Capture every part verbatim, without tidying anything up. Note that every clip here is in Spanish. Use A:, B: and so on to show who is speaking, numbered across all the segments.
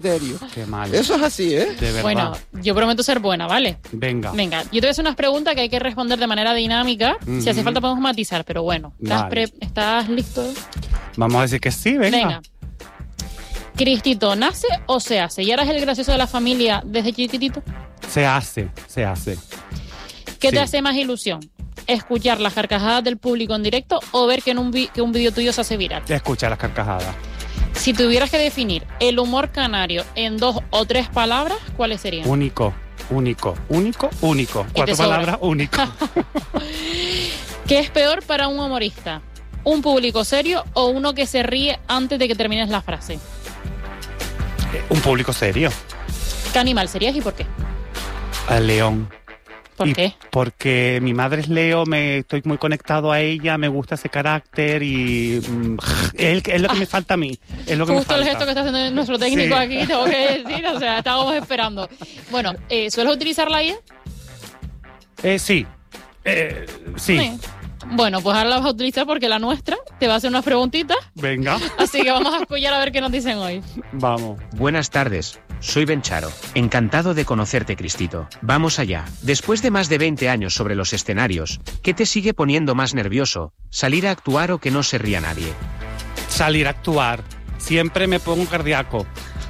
A: Qué mal.
B: Eso es así, ¿eh?
A: De verdad.
C: Bueno, yo prometo ser buena, ¿vale?
A: Venga.
C: Venga, yo te voy a hacer unas preguntas que hay que responder de manera dinámica. Uh-huh. Si hace falta podemos matizar, pero bueno. ¿Estás,
A: vale.
C: pre- ¿estás listo?
A: Vamos a decir que sí, venga.
C: Venga. ¿Cristito nace o se hace? ¿Y eres el gracioso de la familia desde chiquitito?
A: Se hace, se hace.
C: ¿Qué
A: Sí.
C: te hace más ilusión? ¿Escuchar las carcajadas del público en directo o ver que, en un vi- que un vídeo tuyo se hace viral?
A: Escucha las carcajadas.
C: Si tuvieras que definir el humor canario en dos o tres palabras, ¿cuáles serían?
A: Único, único, único, único.
C: Y
A: Cuatro
C: te sobra.
A: palabras, único.
C: ¿Qué es peor para un humorista? ¿Un público serio o uno que se ríe antes de que termines la frase?
A: Un público serio.
C: ¿Qué animal serías y por qué?
A: Al león.
C: ¿Por
A: Y
C: qué?
A: Porque mi madre es Leo, me estoy muy conectado a ella, me gusta ese carácter y mm, es, es lo que me falta a mí. Es lo que
C: Justo
A: me
C: el
A: falta.
C: gesto que está haciendo nuestro técnico
A: Sí.
C: aquí, tengo que decir, o sea, estábamos esperando. Bueno, eh, ¿sueles utilizar la I A?
A: Eh, sí. Eh, sí.
C: Sí. Bueno, pues ahora la vas a utilizar porque la nuestra te va a hacer unas preguntitas,
A: Venga,
C: así que vamos a escuchar a ver qué nos dicen hoy.
A: vamos.
D: Buenas tardes, soy Bencharo. Encantado de conocerte, Cristito. Vamos allá. Después de más de veinte años sobre los escenarios, ¿qué te sigue poniendo más nervioso? ¿Salir a actuar o que no se ría nadie?
A: Salir a actuar. Siempre me pongo cardíaco.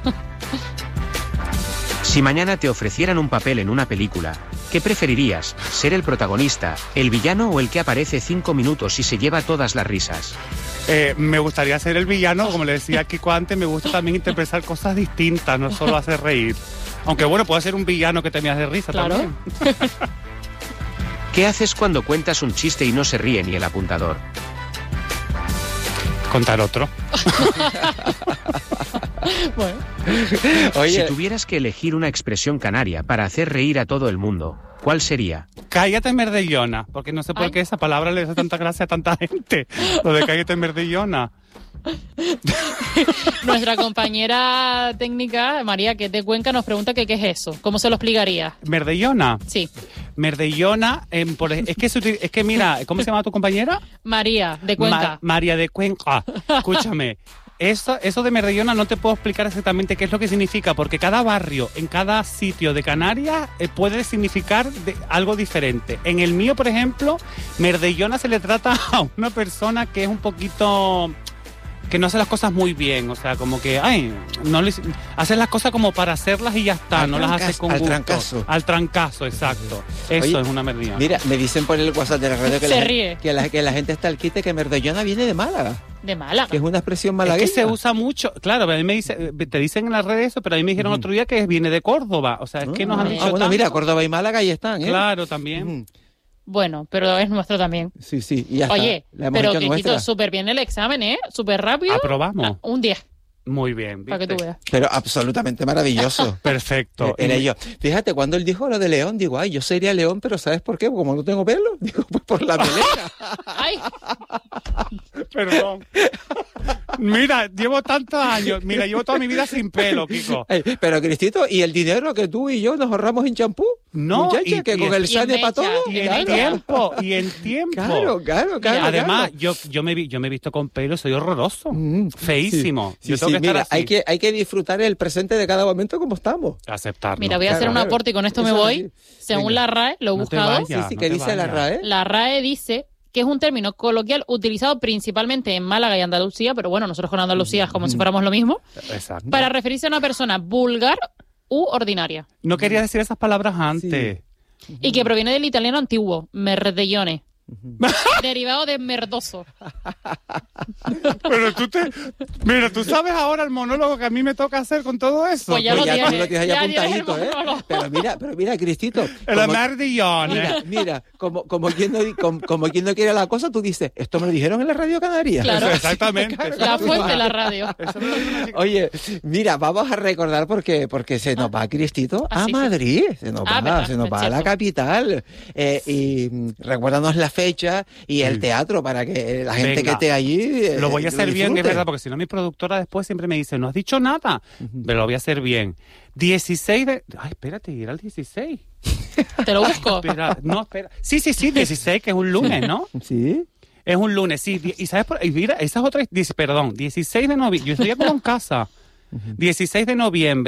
D: Si mañana te ofrecieran un papel en una película, ¿qué preferirías? ¿Ser el protagonista, el villano o el que aparece cinco minutos y se lleva todas las risas?
A: Eh, me gustaría ser el villano, como le decía Kiko antes, me gusta también interpretar cosas distintas, no solo hacer reír. Aunque bueno, puedo ser un villano que te me hace risa
C: Claro.
A: también.
D: ¿Qué haces cuando cuentas un chiste y no se ríe ni el apuntador?
A: Contar otro.
C: Bueno,
B: Oye,
D: Si tuvieras que elegir una expresión canaria para hacer reír a todo el mundo, ¿cuál sería?
A: Cállate merdellona, porque no sé por
C: Ay.
A: qué esa palabra le hace tanta gracia a tanta gente. Lo de cállate merdellona.
C: nuestra compañera técnica, María, que es de Cuenca, nos pregunta que qué es eso. ¿Cómo se lo explicaría?
A: Merdellona.
C: Sí,
A: Merdellona, em, por ej- es que se util- es que mira, ¿cómo se llama tu compañera?
C: María, de Cuenca.
A: Ma- María de Cuenca. Escúchame. Eso, eso de Merdellona no te puedo explicar exactamente qué es lo que significa, porque cada barrio, en cada sitio de Canarias, eh, puede significar de- algo diferente. En el mío, por ejemplo, Merdellona se le trata a una persona que es un poquito... que no hace las cosas muy bien, o sea, como que, ay, no le, hace las cosas como para hacerlas y ya está,
B: Al
A: no las hace
B: trancazo,
A: con
B: al
A: gusto.
B: trancazo.
A: Al trancazo, exacto. Eso
B: Oye,
A: es una merdellona.
B: mira, me dicen por el WhatsApp de la radio que,
C: Se
B: la,
C: ríe.
B: que, la, que la gente está al quite que merdellona viene de Málaga,
C: De Málaga.
B: que es una expresión
A: Es
B: malagueña.
A: que se usa mucho, claro, a mí me dice, te dicen en las redes eso, pero a mí me dijeron
B: Ujú.
A: otro día que viene de Córdoba, o sea, es que nos han
B: Ah,
A: dicho
B: ah, bueno,
A: tanto.
B: mira, Córdoba y Málaga ahí están, ¿eh?
A: Claro, también.
B: Ujú.
C: Bueno, pero es nuestro también.
B: Sí, sí, y ya está.
C: Oye,
B: La hemos
C: pero
B: hecho
C: que
B: nuestra.
C: quito súper bien el examen, ¿eh? Súper rápido.
A: Aprobamos.
C: Ah, un diez,
A: Muy bien,
C: para que
A: ¿viste?
C: tú veas.
B: Pero absolutamente maravilloso.
A: Perfecto.
B: Era yo. Fíjate, cuando él dijo lo de león, digo, ay, yo sería león, pero ¿sabes por qué? Porque como no tengo pelo, digo, pues por la melena.
C: ¡Ay!
A: Perdón. Mira, llevo tantos años, mira, llevo toda mi vida sin pelo, Kiko.
B: Ey, pero Cristito, ¿y el dinero que tú y yo nos ahorramos en champú?
A: No,
B: Muchacha,
A: y-
B: que
A: y
B: con
A: en-
B: el
C: y en
B: sane para
C: mecha,
B: todo.
A: Y en
C: Claro.
A: tiempo, y en tiempo.
B: Claro, claro, claro.
A: Además,
B: claro.
A: yo, yo, me, vi- yo me he visto con pelo, soy horroroso.
B: Mm,
A: Feísimo.
B: Sí,
A: Yo
B: sí,
A: tengo
B: sí,
A: que estar
B: mira,
A: así.
B: hay que, hay que disfrutar el presente de cada momento como estamos.
A: Aceptarlo.
C: Mira, voy a
B: Claro,
C: hacer un
B: claro.
C: aporte y con esto me
B: Eso es
C: voy.
B: así.
C: Según
B: Venga.
C: la RAE, lo he
A: No te
C: buscado.
A: vayas.
B: Sí,
A: Ya,
B: sí,
A: no
B: que
A: te
B: dice la
A: vayas.
B: RAE.
C: La RAE dice que es un término coloquial utilizado principalmente en Málaga y Andalucía, pero bueno, nosotros con Andalucía es como si fuéramos lo mismo,
A: Exacto.
C: para referirse a una persona vulgar u ordinaria.
A: No quería decir esas palabras antes.
C: Y que proviene del italiano antiguo, merdellone, derivado de merdoso.
A: Pero tú te... Mira, tú sabes ahora el monólogo que a mí me toca hacer con todo eso.
C: Pues ya
B: Pues
C: lo
B: ya tú
C: tienes,
B: lo tienes ahí
C: ya tienes el
B: apuntadito, ¿eh?
C: monólogo.
B: Pero mira, pero mira, Cristito.
A: El
B: como-
A: merdillón,
B: Mira,
A: ¿eh?
B: mira, como, como, quien no, como, como quien no quiere la cosa, tú dices, esto me lo dijeron en la Radio Canaria.
C: Claro.
A: Eso, exactamente.
C: La fuente de la radio.
A: Eso me lo dijo una chica.
B: Oye, mira, vamos a recordar porque, porque se nos va Cristito
C: Ah,
B: a
C: sí, sí.
B: Madrid, se nos
C: Ah,
B: va,
C: verdad,
B: se nos
C: es
B: va a la
C: cierto.
B: capital. Eh, y mm, recuérdanos la fecha y el
A: Mm.
B: teatro para que la gente
A: Venga.
B: que esté allí eh,
A: Lo voy a hacer bien, es
B: disfrute.
A: verdad, porque si no mi productora después siempre me dice, no has dicho nada, pero lo voy a hacer bien. dieciséis de... Ay, espérate, era el dieciséis.
C: Te lo busco.
A: Espera, no, espera. Sí, sí, sí, dieciséis, que es un lunes, ¿no?
B: Sí.
A: Es un lunes, sí. di- Y sabes, por- y mira, esa es otra, dice, perdón, dieciséis de noviembre, yo estoy como en casa. dieciséis de noviembre.